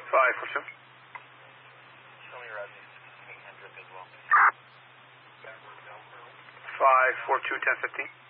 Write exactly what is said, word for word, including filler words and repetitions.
five four two. Show me Rodney's Hendrick as well. five four two, ten fifteen.